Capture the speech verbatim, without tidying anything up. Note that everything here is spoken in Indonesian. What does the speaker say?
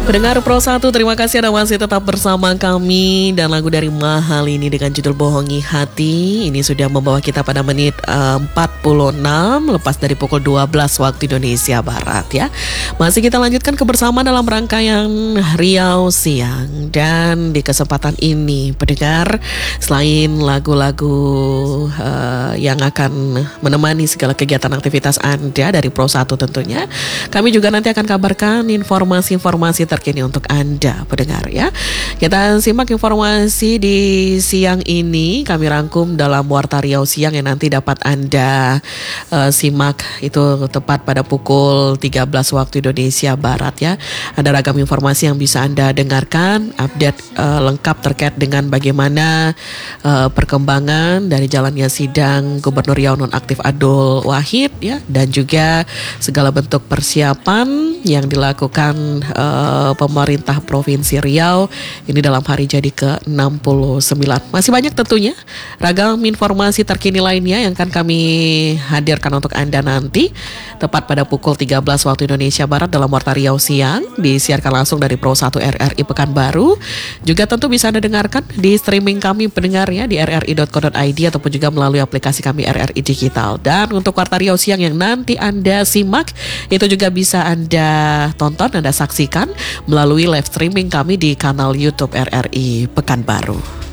Pendengar Pro satu, terima kasih Anda masih tetap bersama kami. Dan lagu dari Mahal ini dengan judul Bohongi Hati ini sudah membawa kita pada menit uh, empat puluh enam lepas dari pukul dua belas waktu Indonesia Barat ya. Masih kita lanjutkan kebersamaan dalam rangkaian Riau Siang. Dan di kesempatan ini pendengar, selain lagu-lagu uh, yang akan menemani segala kegiatan aktivitas Anda dari Pro satu tentunya, kami juga nanti akan kabarkan informasi-informasi terkini untuk Anda pendengar ya. Kita simak informasi di siang ini kami rangkum dalam Warta Riau Siang yang nanti dapat Anda uh, simak itu tepat pada pukul tiga belas waktu Indonesia Barat ya. Ada ragam informasi yang bisa Anda dengarkan, update uh, lengkap terkait dengan bagaimana uh, perkembangan dari jalannya sidang Gubernur Riau nonaktif Abdul Wahid ya, dan juga segala bentuk persiapan yang dilakukan uh, pemerintah Provinsi Riau ini dalam hari jadi ke enam puluh sembilan. Masih banyak tentunya ragam informasi terkini lainnya yang akan kami hadirkan untuk Anda nanti tepat pada pukul tiga belas waktu Indonesia Barat dalam Warta Riau Siang, disiarkan langsung dari Pro satu R R I Pekanbaru. Juga tentu bisa Anda dengarkan di streaming kami pendengarnya di r r i dot co dot i d ataupun juga melalui aplikasi kami R R I Digital. Dan untuk Warta Riau Siang yang nanti Anda simak itu juga bisa Anda tonton, Anda saksikan melalui live streaming kami di kanal YouTube R R I Pekanbaru.